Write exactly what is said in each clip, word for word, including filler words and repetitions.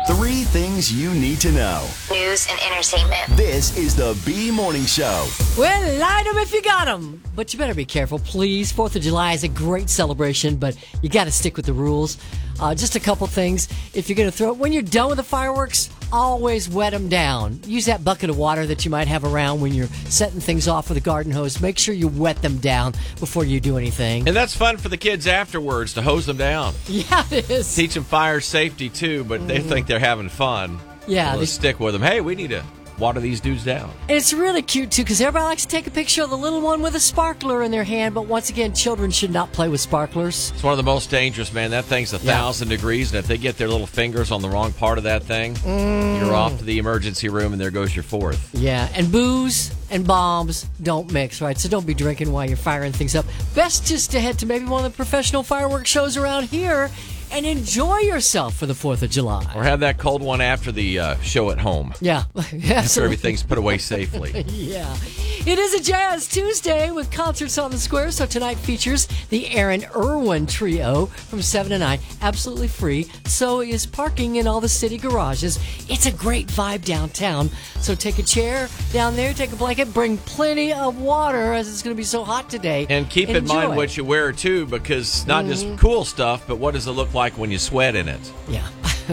Three things you need to know. News and entertainment. This is the B Morning Show. Well, light 'em if you got 'em. But you better be careful, please. fourth of July is a great celebration, but you got to stick with the rules. Uh, just a couple things. If you're going to throw it, when you're done with the fireworks, always wet them down. Use that bucket of water that you might have around when you're setting things off with a garden hose. Make sure you wet them down before you do anything. And that's fun for the kids afterwards to hose them down. Yeah, it is. Teach them fire safety, too, but they think they're having fun. Yeah. So let's they- stick with them. Hey, we need to water these dudes down. And it's really cute, too, because everybody likes to take a picture of the little one with a sparkler in their hand. But once again, children should not play with sparklers. It's one of the most dangerous, man. That thing's a Yeah. thousand degrees, and if they get their little fingers on the wrong part of that thing, Mm. you're off to the emergency room, and there goes your fourth. Yeah, and booze and bombs don't mix, right? So don't be drinking while you're firing things up. Best just to head to maybe one of the professional fireworks shows around here and enjoy yourself for the fourth of July. Or have that cold one after the uh, show at home. Yeah, After absolutely. everything's put away safely. Yeah. It is a Jazz Tuesday with concerts on the square, so tonight features the Aaron Irwin Trio from seven to nine. Absolutely free. So is parking in all the city garages. It's a great vibe downtown. So take a chair down there, take a blanket, bring plenty of water as it's going to be so hot today. And keep in Enjoy. mind what you wear, too, because not Mm-hmm. just cool stuff, but what does it look like when you sweat in it? Yeah.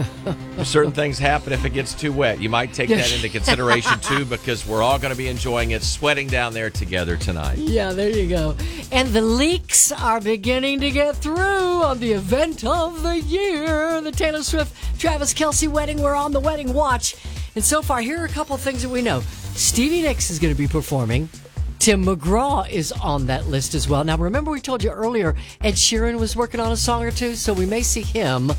Certain things happen if it gets too wet. You might take that into consideration, too, because we're all going to be enjoying it, sweating down there together tonight. Yeah, there you go. And the leaks are beginning to get through on the event of the year, the Taylor Swift Travis Kelce wedding. We're on the wedding watch. And so far, here are a couple of things that we know. Stevie Nicks is going to be performing. Tim McGraw is on that list as well. Now, remember we told you earlier Ed Sheeran was working on a song or two, so we may see him.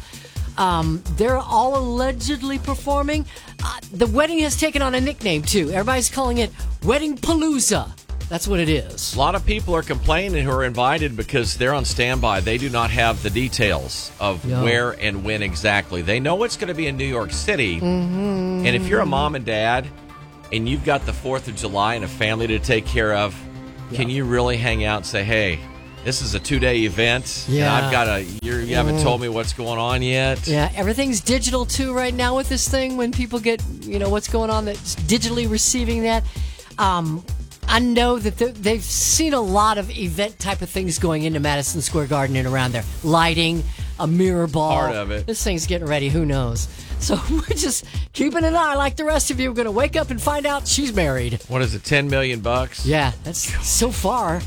Um, they're all allegedly performing. Uh, the wedding has taken on a nickname, too. Everybody's calling it Wedding Palooza. That's what it is. A lot of people are complaining who are invited because they're on standby. They do not have the details of Yeah. where and when exactly. They know it's going to be in New York City. Mm-hmm. And if you're a mom and dad and you've got the fourth of July and a family to take care of, Yeah. can you really hang out and say, hey, this is a two-day event, Yeah. and I've got a, you're, you haven't told me what's going on yet? Yeah, everything's digital too right now with this thing. When people get, you know, what's going on, that's digitally receiving that. Um, I know that th- they've seen a lot of event type of things going into Madison Square Garden and around there. Lighting, a mirror ball. Part of it. This thing's getting ready. Who knows? So we're just keeping an eye like the rest of you. We're going to wake up and find out she's married. What is it, ten million bucks? Yeah, that's so far.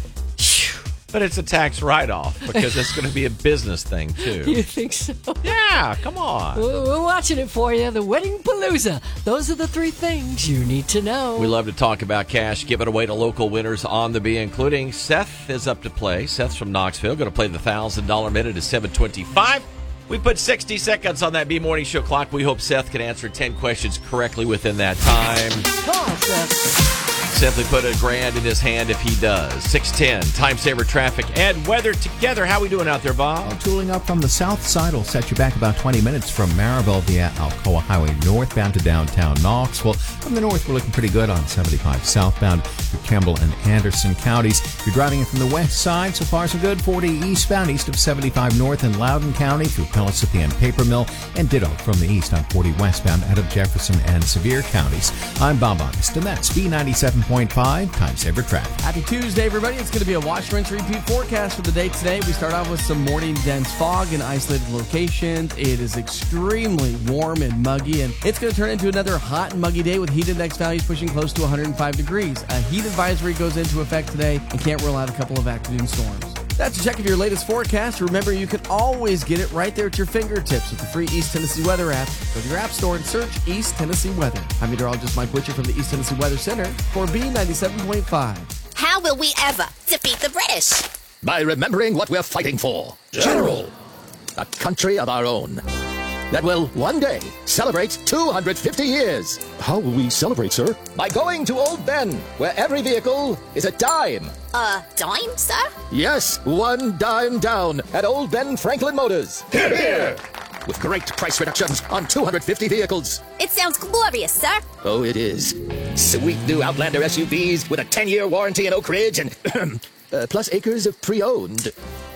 But it's a tax write-off because it's going to be a business thing, too. You think so? Yeah, come on. We're we're watching it for you. The Wedding Palooza. Those are the three things you need to know. We love to talk about cash, give it away to local winners on the B, including Seth is up to play. Seth's from Knoxville, going to play the one thousand dollars minute at seven twenty-five. We put sixty seconds on that B Morning Show clock. We hope Seth can answer ten questions correctly within that time. Come on, Seth. Simply put a grand in his hand if he does. six ten, time saver traffic and weather together. How we doing out there, Bob? Tooling up from the south side will set you back about twenty minutes from Maribel via Alcoa Highway northbound to downtown Knoxville. From the north, we're looking pretty good on seventy-five southbound through Campbell and Anderson counties. If you're driving it from the west side, so far so good. forty eastbound east of seventy-five north in Loudoun County through Pellissippi and Paper Mill, and ditto from the east on forty westbound out of Jefferson and Sevier counties. I'm Bob August, and that's B ninety-seven point five Time Saver Traffic. Happy Tuesday, everybody. It's going to be a wash, rinse, repeat forecast for the day today. We start off with some morning dense fog in isolated locations. It is extremely warm and muggy, and it's going to turn into another hot and muggy day with heat index values pushing close to one hundred five degrees. A heat advisory goes into effect today and can't rule out a couple of afternoon storms. That's a check of your latest forecast. Remember, you can always get it right there at your fingertips with the free East Tennessee Weather app. Go to your app store and search East Tennessee Weather. I'm meteorologist Mike Butcher from the East Tennessee Weather Center for B ninety-seven point five. How will we ever defeat the British? By remembering what we're fighting for. General. A country of our own. That will one day celebrate two hundred fifty years. How will we celebrate, sir? By going to Old Ben, where every vehicle is a dime. A dime, sir? Yes, one dime down at Old Ben Franklin Motors. Here, here. With great price reductions on two hundred fifty vehicles. It sounds glorious, sir. Oh, it is. Sweet new Outlander S U Vs with a ten-year warranty in Oak Ridge and uh, plus acres of pre-owned.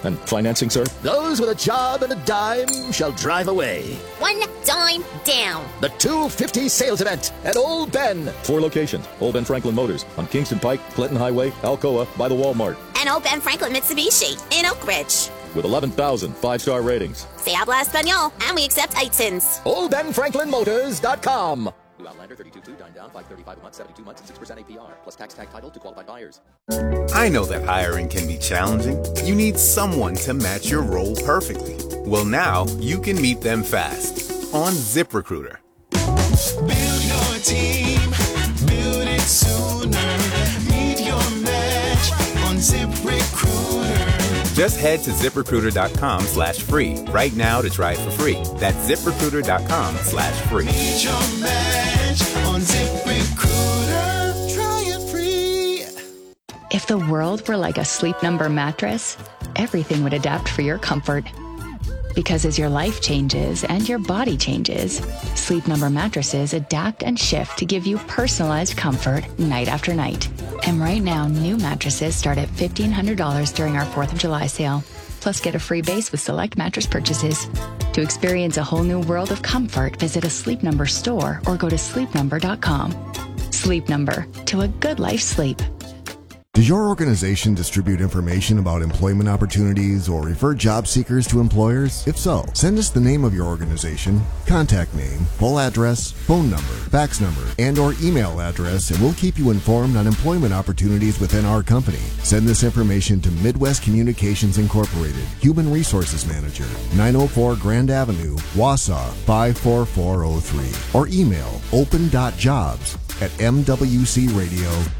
And financing, sir? Those with a job and a dime shall drive away. One dime down. The two fifty sales event at Old Ben. Four locations. Old Ben Franklin Motors on Kingston Pike, Clinton Highway, Alcoa, by the Walmart. And Old Ben Franklin Mitsubishi in Oak Ridge. With eleven thousand five-star ratings. Se habla español, and we accept iTunes. Old Ben Franklin Motors dot com. New Outlander thirty-two two, dine down, five thirty-five a month, seventy-two months, and six percent A P R. Plus tax tag title to qualified buyers. I know that hiring can be challenging. You need someone to match your role perfectly. Well, now you can meet them fast on ZipRecruiter. Build your team, build it sooner. Meet your match on ZipRecruiter. Just head to ZipRecruiter.com slash free right now to try it for free. That's ZipRecruiter.com slash free. Meet your match on ZipRecruiter. Try it free. If the world were like a Sleep Number mattress, everything would adapt for your comfort. Because as your life changes and your body changes, Sleep Number mattresses adapt and shift to give you personalized comfort night after night. And right now, new mattresses start at fifteen hundred dollars during our fourth of July sale. Plus, get a free base with select mattress purchases. To experience a whole new world of comfort, visit a Sleep Number store or go to sleep number dot com. Sleep Number, to a good life sleep. Does your organization distribute information about employment opportunities or refer job seekers to employers? If so, send us the name of your organization, contact name, full address, phone number, fax number, and or email address, and we'll keep you informed on employment opportunities within our company. Send this information to Midwest Communications Incorporated, Human Resources Manager, nine oh four Grand Avenue, Wausau, five four four oh three, or email open dot jobs at m w c radio